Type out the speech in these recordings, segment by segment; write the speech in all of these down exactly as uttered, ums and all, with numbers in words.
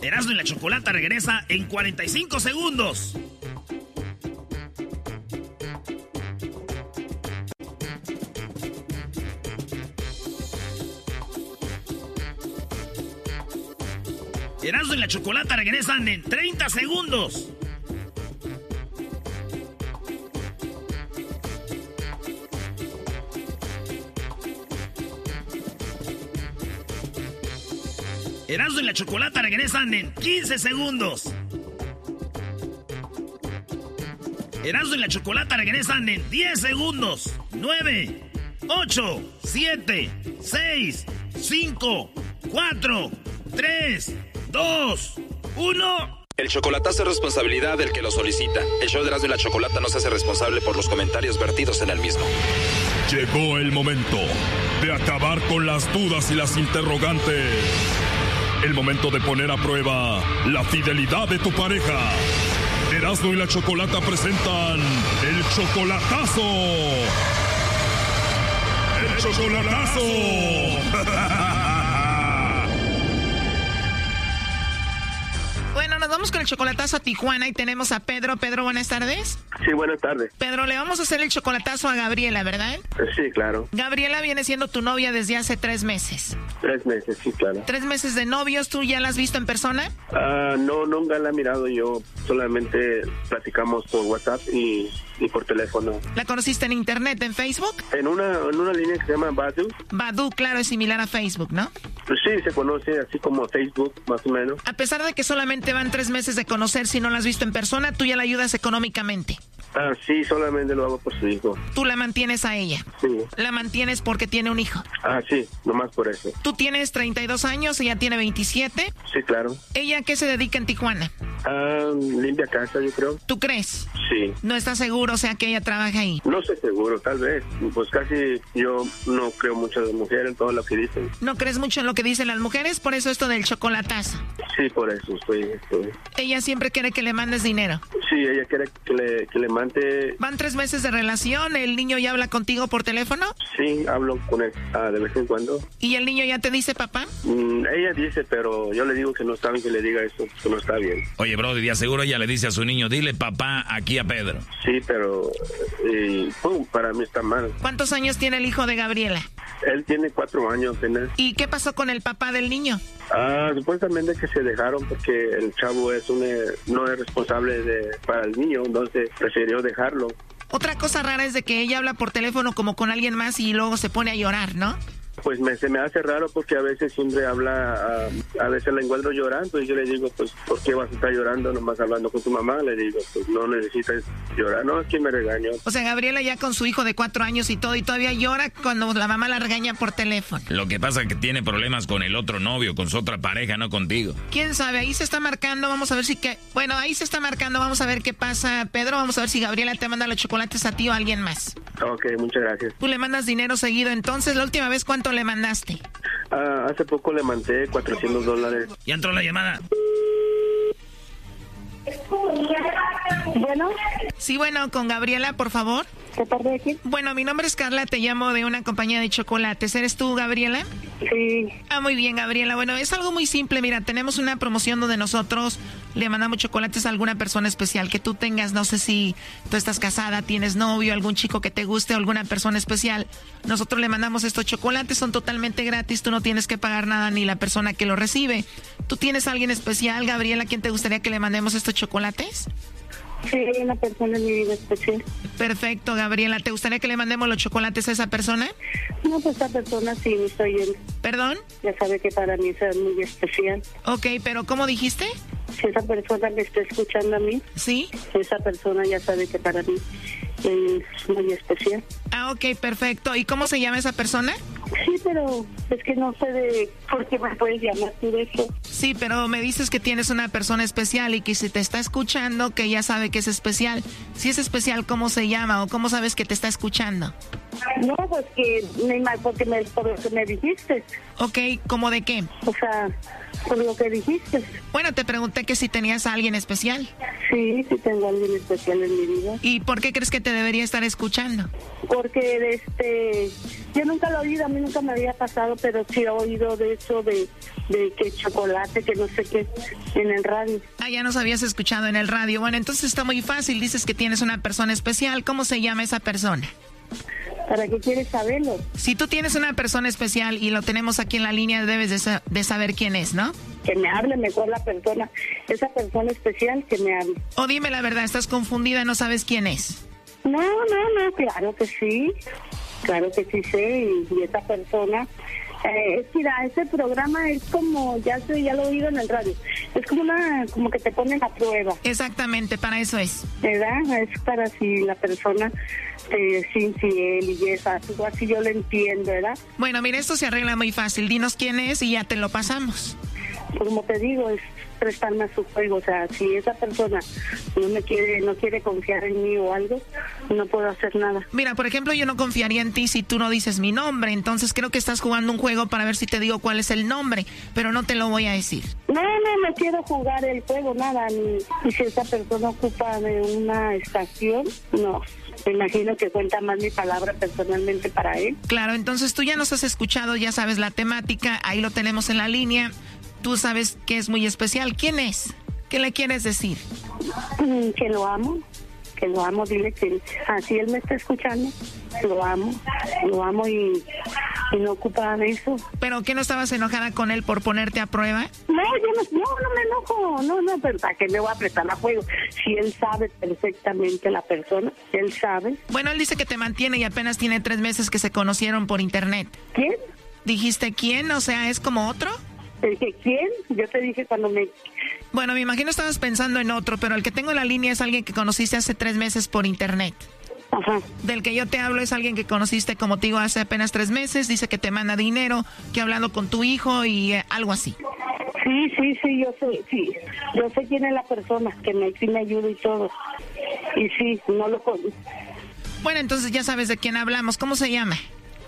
Erasmo y la Chocolata regresa en cuarenta y cinco segundos. Erasmo y la Chocolata regresan en treinta segundos. Erasmo y la Chocolata regresan en quince segundos. Erasmo y la Chocolata regresan en diez segundos. nueve, ocho, siete, seis, cinco, cuatro, tres, dos, uno. El chocolatazo es responsabilidad del que lo solicita. El show de Erasmo y la Chocolata no se hace responsable por los comentarios vertidos en el mismo. Llegó el momento de acabar con las dudas y las interrogantes. El momento de poner a prueba la fidelidad de tu pareja. Erasmo y la Chocolata presentan el chocolatazo. ¡El chocolatazo! Bueno, nos vamos con el chocolatazo a Tijuana y tenemos a Pedro. Pedro, buenas tardes. Sí, buenas tardes. Pedro, le vamos a hacer el chocolatazo a Gabriela, ¿verdad? Sí, claro. Gabriela viene siendo tu novia desde hace tres meses. Tres meses, sí, claro. ¿Tres meses de novios? ¿Tú ya la has visto en persona? Uh, no, nunca la he mirado yo. Solamente platicamos por WhatsApp y, y por teléfono. ¿La conociste en internet, en Facebook? En una, en una línea que se llama Badoo. Badoo, claro, es similar a Facebook, ¿no? Pues sí, se conoce así como Facebook, más o menos. A pesar de que solamente van tres meses de conocer, si no la has visto en persona, tú ya la ayudas económicamente. Ah, sí, solamente lo hago por su hijo. ¿Tú la mantienes a ella? Sí. ¿La mantienes porque tiene un hijo? Ah, sí, nomás por eso. ¿Tú tienes treinta y dos años, ella tiene veintisiete? Sí, claro. ¿Ella a qué se dedica en Tijuana? Ah, limpia casa, yo creo. ¿Tú crees? Sí. ¿No estás seguro, o sea, que ella trabaja ahí? No estoy seguro, tal vez. Pues casi yo no creo mucho de mujeres en todo lo que dicen. ¿No crees mucho en lo que dicen las mujeres? Por eso esto del chocolatazo. Sí, por eso estoy, estoy. Ella siempre quiere que le mandes dinero. Sí, ella quiere que le, que le mande... ¿Van tres meses de relación? ¿El niño ya habla contigo por teléfono? Sí, hablo con él ah, de vez en cuando. ¿Y el niño ya te dice papá? Mm, ella dice, pero yo le digo que no está bien que le diga eso, que no está bien. Oye, Brody, de seguro ella le dice a su niño, dile papá aquí a Pedro. Sí, pero eh, pum, para mí está mal. ¿Cuántos años tiene el hijo de Gabriela? Él tiene cuatro años apenas. ¿Y qué pasó con el papá del niño? Ah, supuestamente que se dejaron porque el chavo es un, eh, no es responsable de, para el niño, entonces prefirió dejarlo. Otra cosa rara es de que ella habla por teléfono como con alguien más y luego se pone a llorar, ¿no? Pues me, se me hace raro porque a veces siempre habla, a, a veces la encuentro llorando y yo le digo, pues, ¿por qué vas a estar llorando nomás hablando con tu mamá? Le digo, pues, no necesitas llorar, no, ¿quién me regañó? O sea, Gabriela ya con su hijo de cuatro años y todo, y todavía llora cuando la mamá la regaña por teléfono. Lo que pasa es que tiene problemas con el otro novio, con su otra pareja, no contigo. ¿Quién sabe? Ahí se está marcando, vamos a ver si que... Bueno, ahí se está marcando, vamos a ver qué pasa, Pedro, vamos a ver si Gabriela te manda los chocolates a ti o a alguien más. Ok, muchas gracias. ¿Tú le mandas dinero seguido entonces? ¿La última vez cuánto le mandaste? Uh, hace poco le mandé cuatrocientos dólares. Ya entró la llamada. Bueno. Sí, bueno, con Gabriela, por favor. ¿De parte de quién? Bueno, mi nombre es Carla, te llamo de una compañía de chocolates. ¿Eres tú, Gabriela? Sí. Ah, muy bien, Gabriela. Bueno, es algo muy simple. Mira, tenemos una promoción donde nosotros le mandamos chocolates a alguna persona especial que tú tengas. No sé si tú estás casada, tienes novio, algún chico que te guste o alguna persona especial. Nosotros le mandamos estos chocolates, son totalmente gratis. Tú no tienes que pagar nada ni la persona que lo recibe. ¿Tú tienes a alguien especial, Gabriela, a quien te gustaría que le mandemos estos chocolates? Sí, hay una persona en mi vida especial. Perfecto, Gabriela. ¿Te gustaría que le mandemos los chocolates a esa persona? No, pues esa persona sí me está oyendo. ¿Perdón? Ya sabe que para mí es muy especial. Ok, pero ¿cómo dijiste? Si esa persona me está escuchando a mí. ¿Sí? Esa persona ya sabe que para mí es muy especial. Ah, ok, perfecto. ¿Y cómo se llama esa persona? Sí, pero es que no sé de por qué me puedes llamar tú de eso. Sí, pero me dices que tienes una persona especial y que si te está escuchando, que ya sabe que es especial. Si es especial, ¿cómo se llama o cómo sabes que te está escuchando? No, pues que me ima- porque me, por lo que me dijiste. Ok, ¿cómo de qué? O sea, por lo que dijiste. Bueno, te pregunté que si tenías a alguien especial. Sí, sí tengo a alguien especial en mi vida. ¿Y por qué crees que te debería estar escuchando? Porque este, yo nunca lo he oído, a mí nunca me había pasado, pero sí he oído de eso de, de que chocolate, que no sé qué, en el radio. Ah, ya nos habías escuchado en el radio. Bueno, entonces está muy fácil. Dices que tienes una persona especial. ¿Cómo se llama esa persona? ¿Para qué quieres saberlo? Si tú tienes una persona especial y lo tenemos aquí en la línea, debes de, sa- de saber quién es, ¿no? Que me hable mejor la persona, esa persona especial que me hable. O dime la verdad, ¿estás confundida? ¿No sabes quién es? No, no, no, claro que sí, claro que sí sé, y, y esa persona, eh, es mira, ese programa es como, ya sé, ya lo he oído en el radio, es como una, como que te ponen a prueba. Exactamente, para eso es. ¿Verdad? Es para si la persona eh, es infiel y eso, algo así yo lo entiendo, ¿verdad? Bueno, mira, esto se arregla muy fácil. Dinos quién es y ya te lo pasamos. Como te digo, es prestarme a su juego, o sea, si esa persona no me quiere, no quiere confiar en mí o algo, no puedo hacer nada. Mira, por ejemplo, yo no confiaría en ti si tú no dices mi nombre, entonces creo que estás jugando un juego para ver si te digo cuál es el nombre, pero no te lo voy a decir. No, no, no quiero jugar el juego, nada, ni, y si esa persona ocupa de una estación, no. Me imagino que cuenta más mi palabra personalmente para él. Claro, entonces tú ya nos has escuchado, ya sabes la temática, ahí lo tenemos en la línea. Tú sabes que es muy especial. ¿Quién es? ¿Qué le quieres decir? Mm, Que lo amo, que lo amo, dile que así él me está escuchando, lo amo, lo amo y, y no ocupa de eso. ¿Pero qué no estabas enojada con él por ponerte a prueba? No, yo no, no, no me enojo, no, no, pero ¿para qué me voy a apretar a juego? Si él sabe perfectamente la persona, él sabe. Bueno, él dice que te mantiene y apenas tiene tres meses que se conocieron por internet. ¿Quién? ¿Dijiste quién? O sea, ¿es como otro? Te dije, ¿quién? Yo te dije cuando me... Bueno, me imagino estabas pensando en otro, pero el que tengo en la línea es alguien que conociste hace tres meses por internet. Ajá. Del que yo te hablo es alguien que conociste, como te digo, hace apenas tres meses. Dice que te manda dinero, que ha hablado con tu hijo y eh, algo así. Sí, sí, sí, yo sé, sí. Yo sé quién es la persona que me, sí me ayuda y todo. Y sí, no lo conozco. Bueno, entonces ya sabes de quién hablamos. ¿Cómo se llama?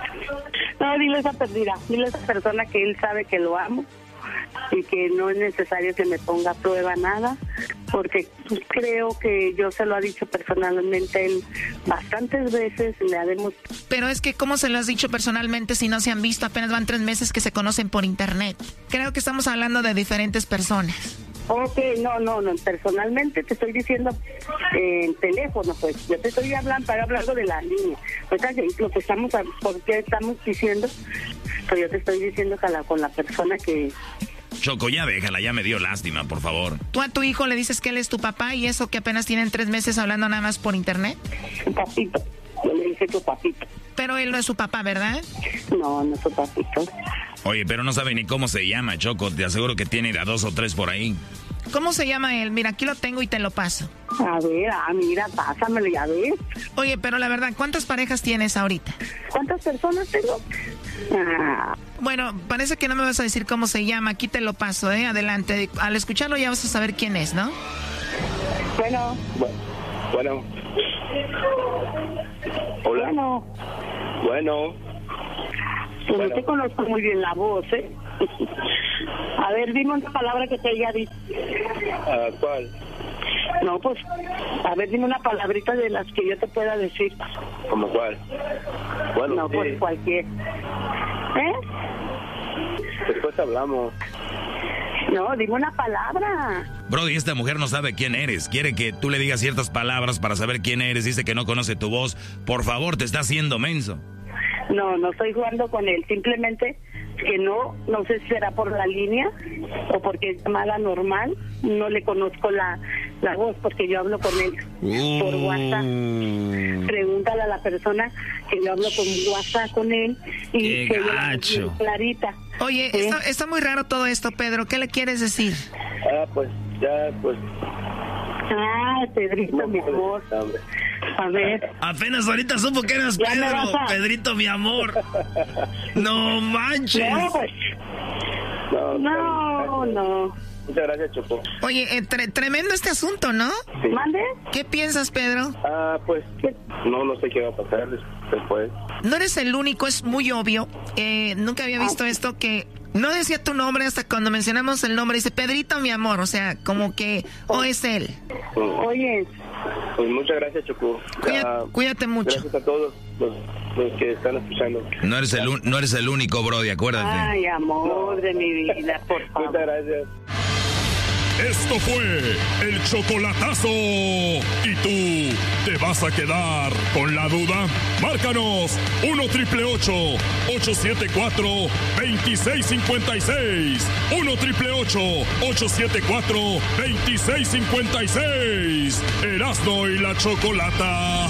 No, dile a esa perdida, dile a esa persona que él sabe que lo amo y que no es necesario que me ponga a prueba nada, porque creo que yo se lo ha dicho personalmente él bastantes veces, le ha demostrado. Pero es que, ¿cómo se lo has dicho personalmente si no se han visto? Apenas van tres meses que se conocen por internet. Creo que estamos hablando de diferentes personas. Ok, no, no, no, personalmente te estoy diciendo eh, en teléfono, pues, yo te estoy hablando, para hablando de la línea, pues, lo que estamos, ¿por qué estamos diciendo? Pues yo te estoy diciendo que la, con la persona que... Choco, ya déjala, ya me dio lástima, por favor. Tú a tu hijo le dices que él es tu papá y eso que apenas tienen tres meses hablando nada más por internet. Su papito, yo le dije tu papito. Pero él no es su papá, ¿verdad? No, no es su papito. Oye, pero no sabe ni cómo se llama, Choco. Te aseguro que tiene a dos o tres por ahí. ¿Cómo se llama él? Mira, aquí lo tengo y te lo paso. A ver, ah, mira, pásamelo, ya ves. Oye, pero la verdad, ¿cuántas parejas tienes ahorita? ¿Cuántas personas tengo? Ah, Bueno, parece que no me vas a decir cómo se llama. Aquí te lo paso, ¿eh? Adelante. Al escucharlo ya vas a saber quién es, ¿no? bueno, Bueno. Hola. bueno, Bueno. pues Bueno. no te conozco muy bien la voz, ¿eh? A ver, dime una palabra que te haya dicho. Ah, ¿cuál? No, pues, a ver, dime una palabrita de las que yo te pueda decir. ¿Cómo cuál? Bueno, No, sí. pues cualquier. ¿Eh? Después hablamos. No, dime una palabra. Brody, esta mujer no sabe quién eres. Quiere que tú le digas ciertas palabras para saber quién eres. Dice que no conoce tu voz. Por favor, te está haciendo menso. No, no estoy jugando con él. Simplemente que no, no sé si será por la línea o porque es llamada normal. No le conozco la, la voz porque yo hablo con él por WhatsApp. Pregúntale a la persona que yo hablo con WhatsApp con él y Qué que ella la gacho. tiene clarita. Oye, ¿Sí? está, está muy raro todo esto, Pedro. ¿Qué le quieres decir? Ah, pues, ya, pues... Ah, Pedrito, mi amor. Hombre. A ver. Apenas ahorita supo que eras Ya me Pedro. vas a- Pedrito, mi amor. No manches. No, pues. No, No, no. Muchas gracias, Choco. Oye, eh, tre- tremendo este asunto, ¿no? Sí. ¿Mande? ¿Qué piensas, Pedro? Ah, pues, no, no sé qué va a pasar. después. No eres el único, es muy obvio. Eh, nunca había visto Ah. esto que no decía tu nombre hasta cuando mencionamos el nombre. Dice, Pedrito, mi amor. O sea, como que, o es él. Oye, Pues muchas gracias, Choco. Cuídate, Ah, cuídate mucho. Gracias a todos los, los que están escuchando. No eres el, un- no eres el único, Brody, acuérdate. ay, amor de mi vida, por favor. Muchas gracias. Esto fue el chocolatazo. ¿Y tú te vas a quedar con la duda? Márcanos uno triple ocho, ocho siete cuatro, dos seis cinco seis. uno triple ocho, ocho siete cuatro, dos seis cinco seis. Erasmo y la Chocolata.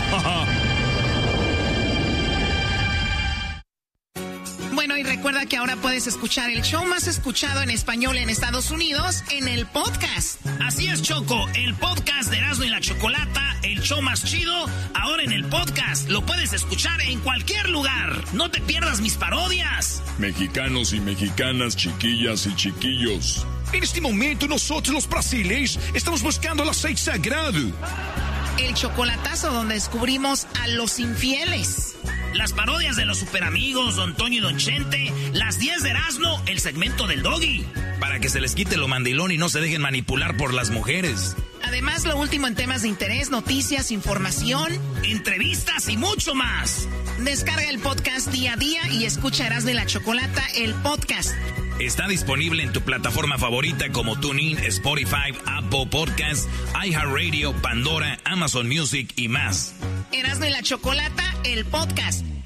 Bueno, y recuerda que ahora puedes escuchar el show más escuchado en español en Estados Unidos en el podcast. Así es, Choco, el podcast de Erasmo y la Chocolata, el show más chido, ahora en el podcast. Lo puedes escuchar en cualquier lugar. No te pierdas mis parodias. Mexicanos y mexicanas, chiquillas y chiquillos. En este momento nosotros los brasileños estamos buscando el aceite sagrado. El chocolatazo donde descubrimos a los infieles. Las parodias de los superamigos, Don Toño y Don Chente, las diez de Erasmo, el segmento del Doggy. Para que se les quite lo mandilón y no se dejen manipular por las mujeres. Además, lo último en temas de interés, noticias, información, entrevistas y mucho más. Descarga el podcast día a día y escucha Erasmo y la Chocolata, el podcast. Está disponible en tu plataforma favorita como TuneIn, Spotify, Apple Podcasts, iHeartRadio, Pandora, Amazon Music y más. Erasmo y la Chocolata, el podcast.